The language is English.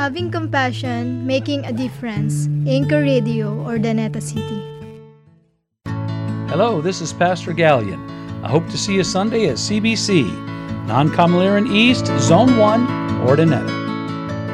Having compassion, making a difference. Anchor Radio, Urdaneta City. Hello, this is Pastor Gallion. I hope to see you Sunday at CBC, Non-Camaliran East, Zone 1, Urdaneta.